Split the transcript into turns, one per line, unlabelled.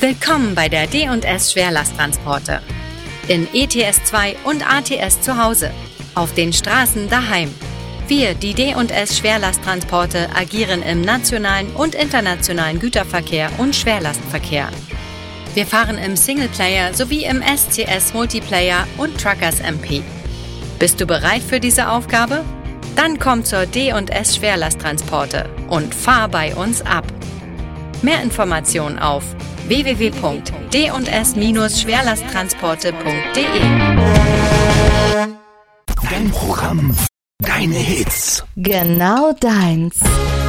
Willkommen bei der D&S Schwerlasttransporte. In ETS2 und ATS zu Hause. Auf den Straßen daheim. Wir, die D&S Schwerlasttransporte, agieren im nationalen und internationalen Güterverkehr und Schwerlastverkehr. Wir fahren im Singleplayer sowie im SCS Multiplayer und Truckers MP. Bist du bereit für diese Aufgabe? Dann komm zur D&S Schwerlasttransporte und fahr bei uns ab. Mehr Informationen auf www.ds-schwerlasttransporte.de.
Dein Programm, deine Hits.
Genau deins.